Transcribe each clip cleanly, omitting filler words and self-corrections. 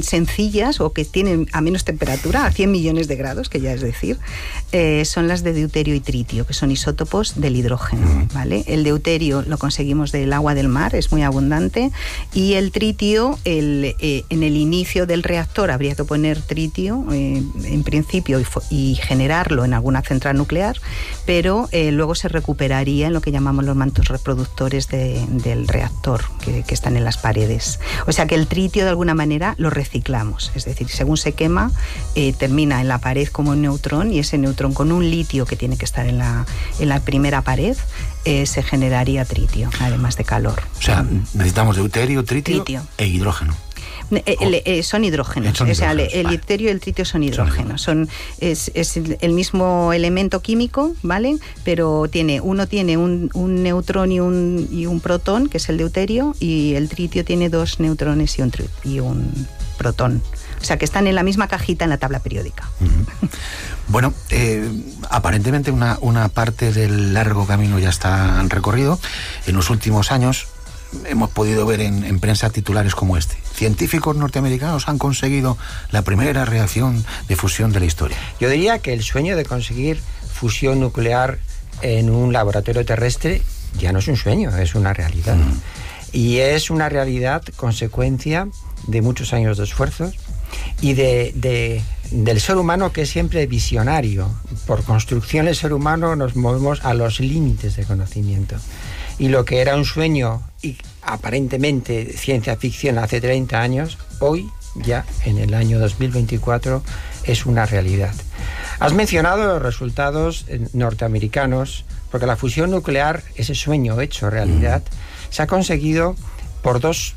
sencillas o que tienen a menos temperatura, a 100 millones de grados, que ya es decir, son las de deuterio y tritio, que son isótopos del hidrógeno, ¿vale? El deuterio lo conseguimos del agua del mar, es muy abundante, y el tritio, en el inicio del reactor habría que poner tritio, en principio, y generarlo en alguna central nuclear, pero luego se recuperaría en lo que llamamos los mantos reproductores del reactor, que están en las paredes. O sea que el tritio, de alguna manera, lo reciclamos, es decir, según se quema, termina en la pared como un neutrón, y ese neutrón con un litio que tiene que estar en la primera pared, se generaría tritio, además de calor. O sea, necesitamos deuterio, tritio e hidrógeno. Son hidrógenos, o sea, el deuterio y el tritio son hidrógenos. Es el mismo elemento químico, ¿vale? Pero uno tiene un neutrón y un protón, que es el deuterio, y el tritio tiene 2 neutrones y un protón. O sea, que están en la misma cajita en la tabla periódica. Bueno, aparentemente una parte del largo camino ya está recorrido. En los últimos años hemos podido ver en prensa titulares como este: científicos norteamericanos han conseguido la primera reacción de fusión de la historia. Yo diría que el sueño de conseguir fusión nuclear en un laboratorio terrestre ya no es un sueño, es una realidad. Y es una realidad consecuencia de muchos años de esfuerzos y del ser humano, que es siempre visionario. Por construcción, el ser humano nos movemos a los límites de conocimiento. Y lo que era un sueño y aparentemente ciencia ficción hace 30 años, hoy, ya en el año 2024, es una realidad. Has mencionado los resultados norteamericanos, porque la fusión nuclear, ese sueño hecho realidad, se ha conseguido por dos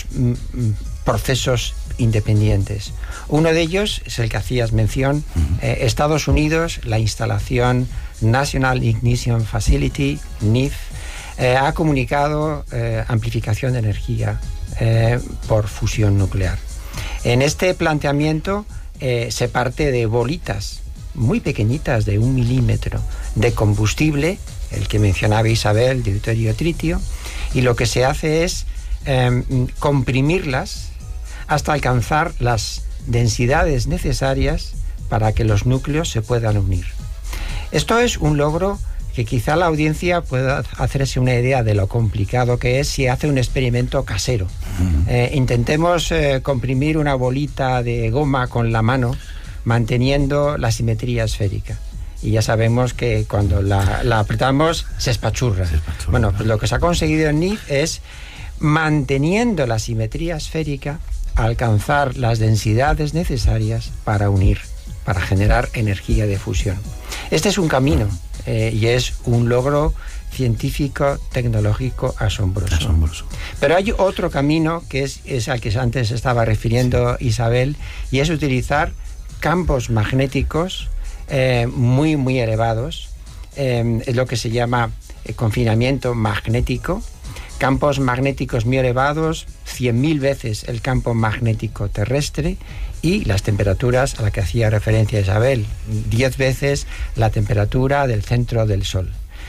procesos independientes. Uno de ellos es el que hacías mención, Estados Unidos, la instalación National Ignition Facility, NIF, ha comunicado amplificación de energía por fusión nuclear. En este planteamiento se parte de bolitas muy pequeñitas, de 1 milímetro, de combustible, el que mencionaba Isabel, deuterio tritio, y lo que se hace es comprimirlas hasta alcanzar las densidades necesarias para que los núcleos se puedan unir. Esto es un logro que quizá la audiencia pueda hacerse una idea de lo complicado que es si hace un experimento casero. Intentemos comprimir una bolita de goma con la mano, manteniendo la simetría esférica. Y ya sabemos que cuando la apretamos se espachurra. Bueno, pues lo que se ha conseguido en NIF es, manteniendo la simetría esférica, alcanzar las densidades necesarias para unir, para generar energía de fusión. Este es un camino y es un logro científico, tecnológico asombroso. Pero hay otro camino que es al que antes estaba refiriendo Isabel, y es utilizar campos magnéticos muy, muy elevados. Es lo que se llama confinamiento magnético. Campos magnéticos muy elevados, 100.000 veces el campo magnético terrestre, y las temperaturas a las que hacía referencia Isabel, 10 veces la temperatura del centro del Sol.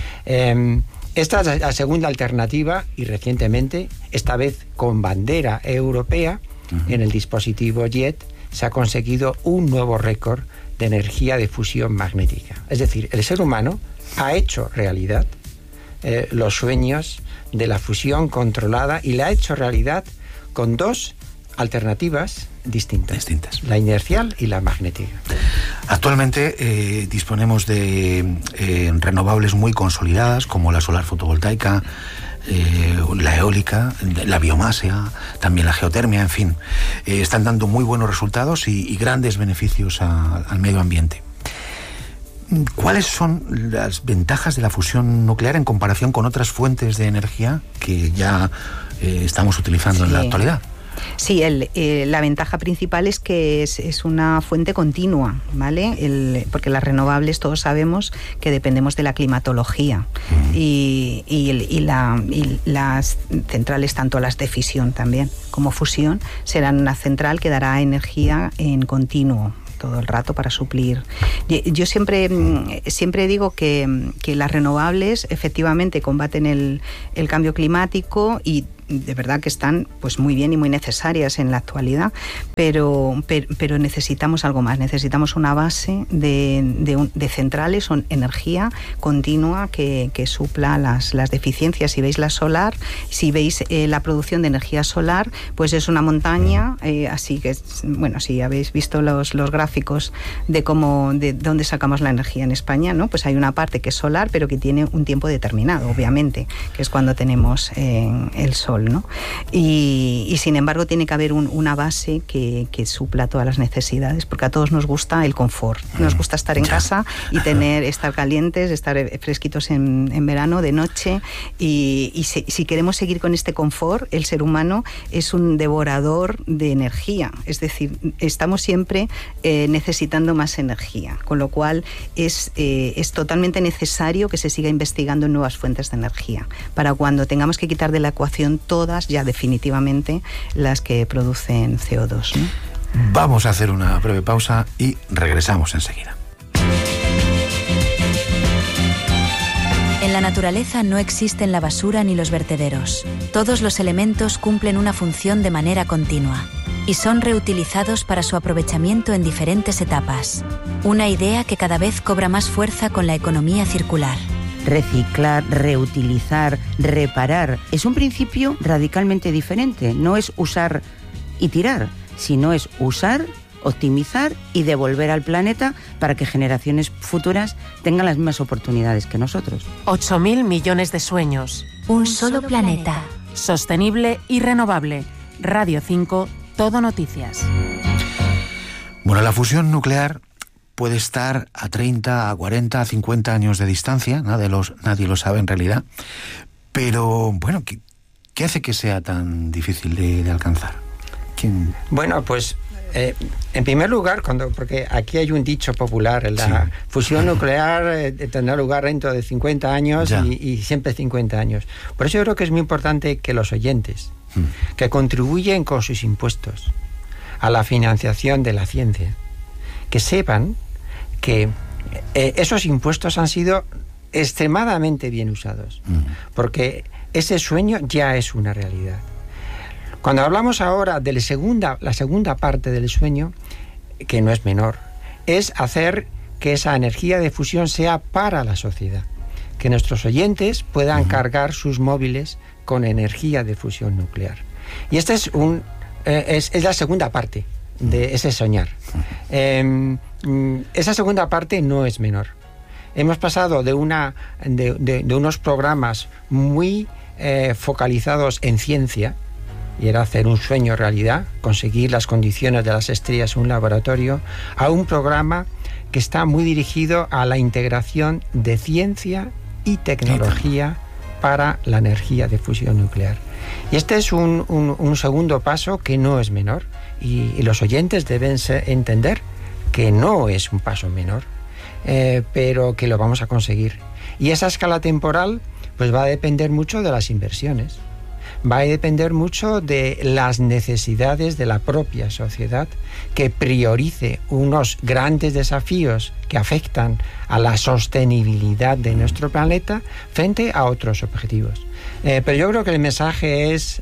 Esta es la segunda alternativa, y recientemente, esta vez con bandera europea, en el dispositivo JET, se ha conseguido un nuevo récord de energía de fusión magnética. Es decir, el ser humano ha hecho realidad los sueños de la fusión controlada, y la ha hecho realidad con 2 alternativas distintas, la inercial y la magnética. Actualmente disponemos de renovables muy consolidadas, como la solar fotovoltaica, la eólica, la biomasa, también la geotermia, en fin. Están dando muy buenos resultados y grandes beneficios al medio ambiente. ¿Cuáles son las ventajas de la fusión nuclear en comparación con otras fuentes de energía que ya estamos utilizando en la actualidad? Sí, la ventaja principal es que es una fuente continua, ¿vale? Porque las renovables, todos sabemos que dependemos de la climatología, y las centrales, tanto las de fisión también como fusión, serán una central que dará energía en continuo todo el rato para suplir. Yo siempre digo que las renovables efectivamente combaten el cambio climático y de verdad que están pues muy bien y muy necesarias en la actualidad, pero necesitamos algo más, necesitamos una base de centrales o energía continua que supla las deficiencias. Si veis la solar, si veis la producción de energía solar, pues es una montaña, así que, bueno, si habéis visto los gráficos de dónde sacamos la energía en España, ¿no? Pues hay una parte que es solar, pero que tiene un tiempo determinado, obviamente, que es cuando tenemos el sol, ¿no? Y sin embargo tiene que haber una base que supla todas las necesidades, porque a todos nos gusta el confort, nos gusta estar en casa y estar calientes, estar fresquitos en verano, de noche, y si queremos seguir con este confort, el ser humano es un devorador de energía, es decir, estamos siempre necesitando más energía, con lo cual es totalmente necesario que se siga investigando en nuevas fuentes de energía, para cuando tengamos que quitar de la ecuación todas, ya definitivamente, las que producen CO2, ¿no? Vamos a hacer una breve pausa y regresamos enseguida. En la naturaleza no existen la basura ni los vertederos. Todos los elementos cumplen una función de manera continua y son reutilizados para su aprovechamiento en diferentes etapas. Una idea que cada vez cobra más fuerza con la economía circular. Reciclar, reutilizar, reparar, es un principio radicalmente diferente. No es usar y tirar, sino es usar, optimizar y devolver al planeta para que generaciones futuras tengan las mismas oportunidades que nosotros. 8.000 millones de sueños. Un solo planeta. Sostenible y renovable. Radio 5, Todo Noticias. Bueno, la fusión nuclear puede estar a 30, a 40, a 50 años de distancia, nadie lo sabe en realidad, pero bueno, ¿qué hace que sea tan difícil de alcanzar? Bueno, pues en primer lugar, porque aquí hay un dicho popular, la fusión nuclear tendrá lugar dentro de 50 años y siempre 50 años. Por eso yo creo que es muy importante que los oyentes, que contribuyen con sus impuestos a la financiación de la ciencia, que sepan que esos impuestos han sido extremadamente bien usados, porque ese sueño ya es una realidad. Cuando hablamos ahora de la segunda parte del sueño, que no es menor, es hacer que esa energía de fusión sea para la sociedad, que nuestros oyentes puedan cargar sus móviles con energía de fusión nuclear. Y esta es la segunda parte de ese soñar. Esa segunda parte no es menor. Hemos pasado de unos programas muy focalizados en ciencia, y era hacer un sueño realidad, conseguir las condiciones de las estrellas en un laboratorio, a un programa que está muy dirigido a la integración de ciencia y tecnología para la energía de fusión nuclear. Y este es un segundo paso que no es menor, y los oyentes deben entender que no es un paso menor, pero que lo vamos a conseguir. Y esa escala temporal pues va a depender mucho de las inversiones, va a depender mucho de las necesidades de la propia sociedad, que priorice unos grandes desafíos que afectan a la sostenibilidad de nuestro planeta frente a otros objetivos. Pero yo creo que el mensaje es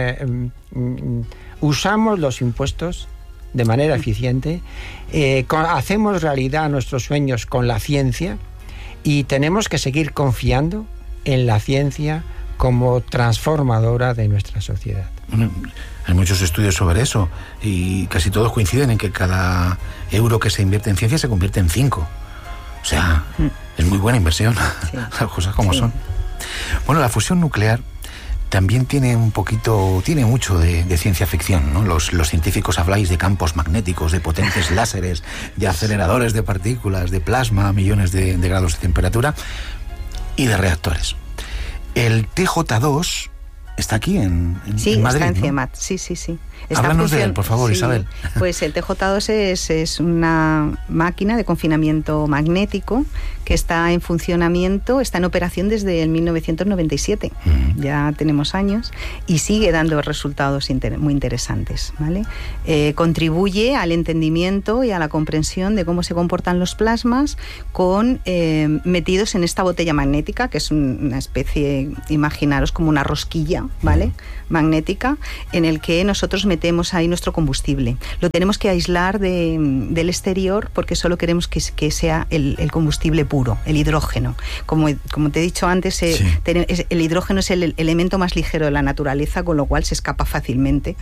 usamos los impuestos de manera eficiente, hacemos realidad nuestros sueños con la ciencia, y tenemos que seguir confiando en la ciencia como transformadora de nuestra sociedad. Bueno, hay muchos estudios sobre eso y casi todos coinciden en que cada euro que se invierte en ciencia se convierte en 5. O sea, es muy buena inversión, las cosas como son. Bueno, la fusión nuclear también tiene mucho de ciencia ficción, ¿no? Los científicos habláis de campos magnéticos, de potentes láseres, de aceleradores de partículas, de plasma a millones de grados de temperatura y de reactores. El TJ2 está aquí en Sí, Madrid, está en ¿no? CIEMAT, sí. Háblanos de él, por favor, sí, Isabel. Pues el TJ2 es una máquina de confinamiento magnético que está en funcionamiento, está en operación desde el 1997. Ya tenemos años y sigue dando resultados muy interesantes, ¿vale? Contribuye al entendimiento y a la comprensión de cómo se comportan los plasmas metidos en esta botella magnética, que es una especie, imaginaros como una rosquilla, ¿vale? Magnética, en el que nosotros metemos ahí nuestro combustible. Lo tenemos que aislar del exterior porque solo queremos que sea el combustible puro, el hidrógeno. Como te he dicho antes, el hidrógeno es el elemento más ligero de la naturaleza, con lo cual se escapa fácilmente.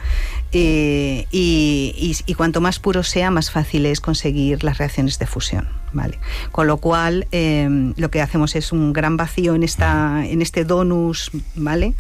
Y cuanto más puro sea, más fácil es conseguir las reacciones de fusión, ¿vale? Con lo cual, lo que hacemos es un gran vacío en este donus, ¿vale?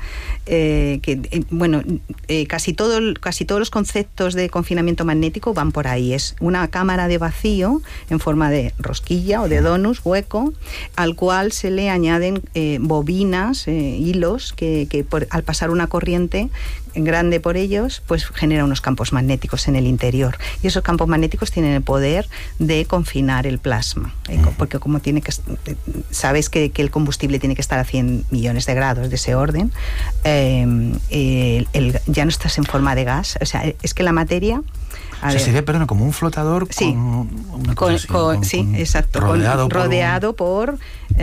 Casi todos los conceptos de confinamiento magnético van por ahí. Es una cámara de vacío en forma de rosquilla o de donus, hueco, al cual se le añaden bobinas, hilos, que al pasar una corriente grande por ellos, pues genera unos campos magnéticos en el interior. Y esos campos magnéticos tienen el poder de confinar el plasma. Porque como sabes que el combustible tiene que estar a 100 millones de grados de ese orden, ya no estás en forma de gas. O sea, es que la materia... sería, perdón, como un flotador rodeado por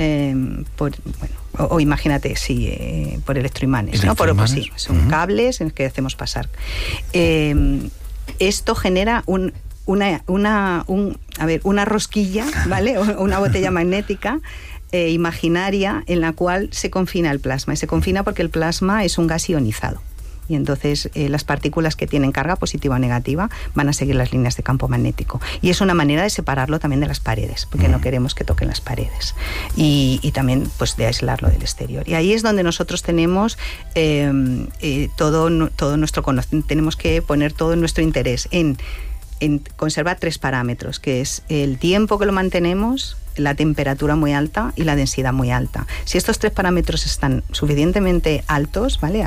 imagínate, por electroimanes, ¿no? Son cables en los que hacemos pasar. Esto genera una rosquilla, ¿vale? Una botella magnética imaginaria en la cual se confina el plasma. Y se confina porque el plasma es un gas ionizado. Y entonces las partículas que tienen carga positiva o negativa van a seguir las líneas de campo magnético. Y es una manera de separarlo también de las paredes, porque no queremos que toquen las paredes. Y también pues de aislarlo del exterior. Y ahí es donde nosotros tenemos todo nuestro conocimiento, tenemos que poner todo nuestro interés en conservar 3 parámetros, que es el tiempo que lo mantenemos, la temperatura muy alta y la densidad muy alta. Si estos 3 parámetros están suficientemente altos, ¿vale?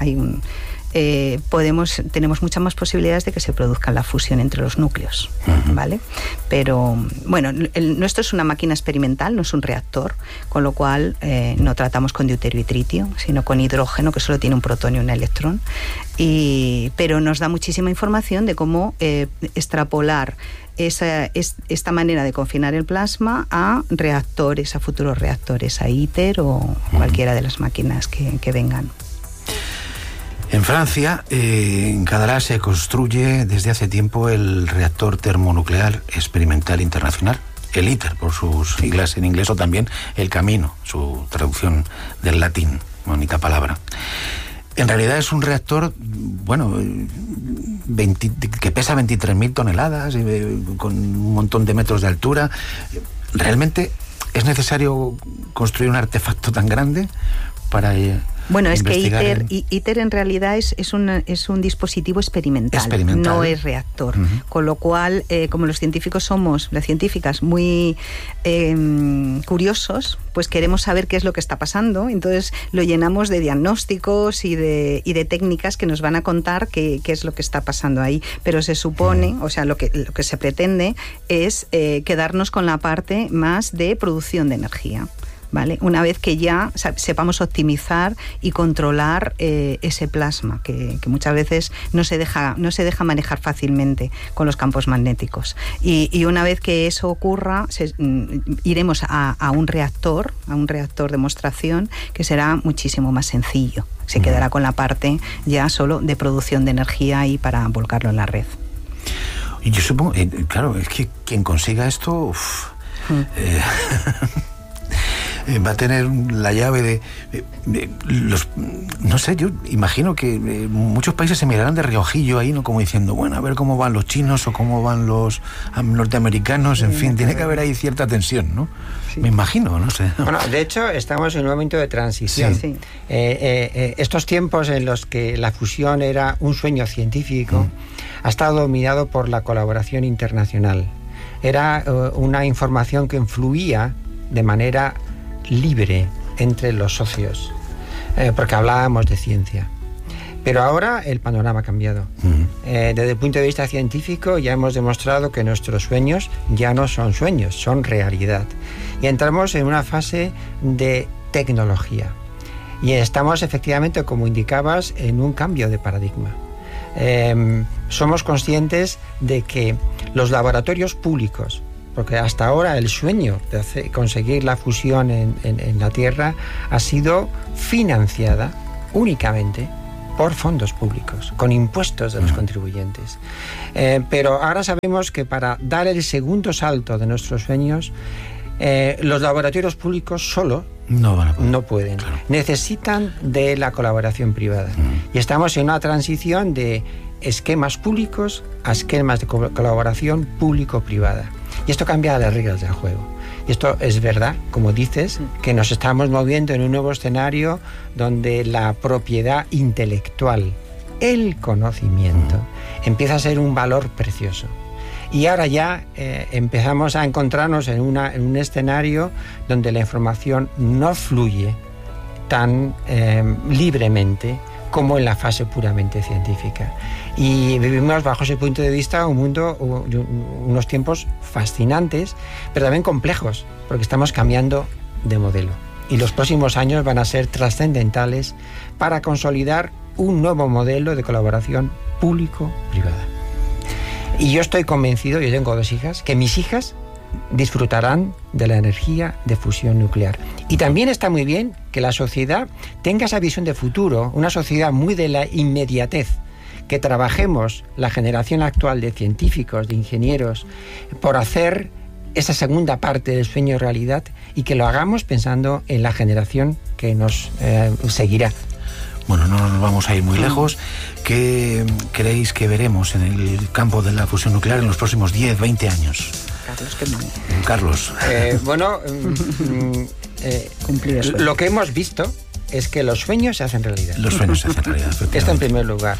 Tenemos muchas más posibilidades de que se produzca la fusión entre los núcleos, ¿vale? Pero bueno, nuestro es una máquina experimental, no es un reactor, con lo cual no tratamos con deuterio y tritio, sino con hidrógeno, que solo tiene un protón y un electrón, pero nos da muchísima información de cómo extrapolar esta manera de confinar el plasma a reactores, a futuros reactores, a ITER o cualquiera de las máquinas que vengan. En Francia, en Cadarache, se construye desde hace tiempo el reactor termonuclear experimental internacional, el ITER, por sus siglas en inglés, o también el Camino, su traducción del latín, bonita palabra. En realidad es un reactor, que pesa 23.000 toneladas, con un montón de metros de altura. ¿Realmente es necesario construir un artefacto tan grande para... es que ITER en realidad es un dispositivo experimental, no es reactor. Con lo cual, como los científicos las científicas, muy curiosos, pues queremos saber qué es lo que está pasando. Entonces lo llenamos de diagnósticos y de técnicas que nos van a contar qué es lo que está pasando ahí. Pero se supone, lo que se pretende es quedarnos con la parte más de producción de energía, ¿vale? Una vez que ya sepamos optimizar y controlar ese plasma, que muchas veces no se deja manejar fácilmente con los campos magnéticos. Y una vez que eso ocurra, iremos a un reactor de demostración, que será muchísimo más sencillo. Se quedará con la parte ya solo de producción de energía y para volcarlo en la red. Y yo supongo, claro, es que quien consiga esto... va a tener la llave de los... No sé, yo imagino que muchos países se mirarán de reojillo ahí, ¿no? Como diciendo, bueno, a ver cómo van los chinos o cómo van los norteamericanos, en fin, tiene que haber ahí cierta tensión, ¿no? Sí. Me imagino, no sé. Bueno, de hecho, estamos en un momento de transición. Sí. Estos tiempos en los que la fusión era un sueño científico ha estado dominado por la colaboración internacional. Era una información que fluía de manera libre entre los socios, porque hablábamos de ciencia. Pero ahora el panorama ha cambiado. Desde el punto de vista científico ya hemos demostrado que nuestros sueños ya no son sueños, son realidad. Y entramos en una fase de tecnología. Y estamos efectivamente, como indicabas, en un cambio de paradigma. Somos conscientes de que los laboratorios públicos, porque hasta ahora el sueño de conseguir la fusión en la Tierra ha sido financiada únicamente por fondos públicos, con impuestos de los contribuyentes. Pero ahora sabemos que para dar el segundo salto de nuestros sueños, los laboratorios públicos solo no pueden. Claro. Necesitan de la colaboración privada. Y estamos en una transición de esquemas públicos a esquemas de colaboración público-privada. Y esto cambia las reglas del juego. Y esto es verdad, como dices, que nos estamos moviendo en un nuevo escenario donde la propiedad intelectual, el conocimiento, empieza a ser un valor precioso. Y ahora ya empezamos a encontrarnos en un escenario donde la información no fluye tan libremente como en la fase puramente científica. Y vivimos bajo ese punto de vista un mundo, unos tiempos fascinantes, pero también complejos, porque estamos cambiando de modelo. Y los próximos años van a ser trascendentales para consolidar un nuevo modelo de colaboración público-privada. Y yo estoy convencido, yo tengo 2 hijas, que mis hijas disfrutarán de la energía de fusión nuclear. Y también está muy bien que la sociedad tenga esa visión de futuro, una sociedad muy de la inmediatez, que trabajemos la generación actual de científicos, de ingenieros, por hacer esa segunda parte del sueño realidad y que lo hagamos pensando en la generación que nos seguirá. Bueno, no nos vamos a ir muy lejos. ¿Qué creéis que veremos en el campo de la fusión nuclear en los próximos 10, 20 años? Carlos. Lo que hemos visto es que los sueños se hacen realidad. Los sueños se hacen realidad. Esto en primer lugar.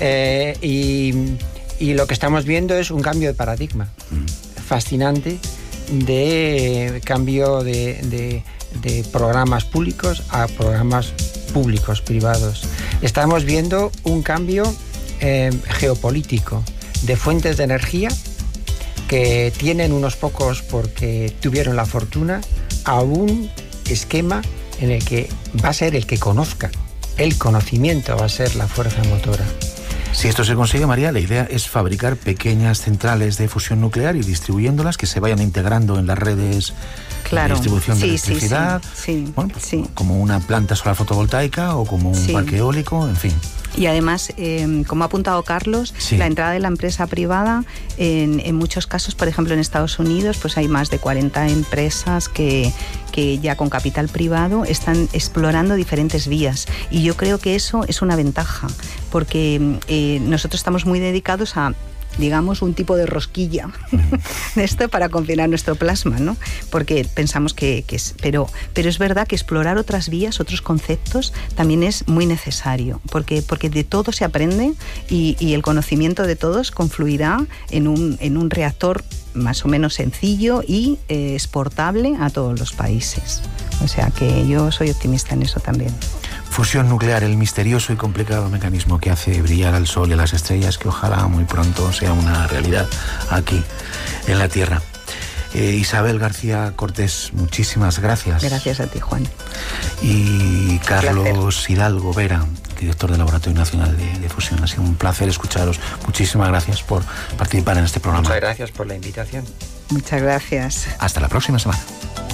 Y lo que estamos viendo es un cambio de paradigma fascinante, de cambio de programas públicos a programas públicos, privados. Estamos viendo un cambio geopolítico de fuentes de energía que tienen unos pocos porque tuvieron la fortuna, a un esquema en el que va a ser el que conozca. El conocimiento va a ser la fuerza motora. Si esto se consigue, María, la idea es fabricar pequeñas centrales de fusión nuclear y distribuyéndolas, que se vayan integrando en las redes de distribución de electricidad, como una planta solar fotovoltaica o como un parque eólico, en fin. Y además, como ha apuntado Carlos, la entrada de la empresa privada, en muchos casos, por ejemplo en Estados Unidos, pues hay más de 40 empresas que ya con capital privado están explorando diferentes vías. Y yo creo que eso es una ventaja, porque nosotros estamos muy dedicados a, digamos, un tipo de rosquilla de esto para confinar nuestro plasma, ¿no? Porque pensamos que es... Pero es verdad que explorar otras vías, otros conceptos, también es muy necesario, porque de todo se aprende y el conocimiento de todos confluirá en un reactor más o menos sencillo y exportable a todos los países. O sea que yo soy optimista en eso también. Fusión nuclear, el misterioso y complicado mecanismo que hace brillar al Sol y a las estrellas, que ojalá muy pronto sea una realidad aquí en la Tierra. Isabel García Cortés, muchísimas gracias. Gracias a ti, Juan. Y Carlos Hidalgo Vera, director del Laboratorio Nacional de Fusión. Ha sido un placer escucharos. Muchísimas gracias por participar en este programa. Muchas gracias por la invitación. Muchas gracias. Hasta la próxima semana.